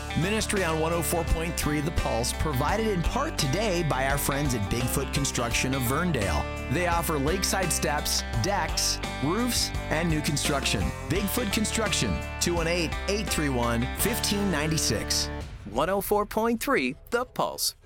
Ministry on 104.3 The Pulse, provided in part today by our friends at Bigfoot Construction of Verndale. They offer lakeside steps, decks, roofs, and new construction. Bigfoot Construction, 218-831-1596. 104.3 The Pulse.